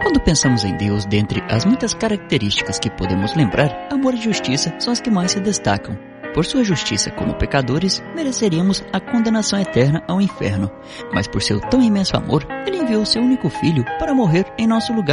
Quando pensamos em Deus, dentre as muitas características que podemos lembrar, amor e justiça são as que mais se destacam. Por sua justiça, como pecadores, mereceríamos a condenação eterna ao inferno. Mas por seu tão imenso amor, Ele enviou seu único Filho para morrer em nosso lugar.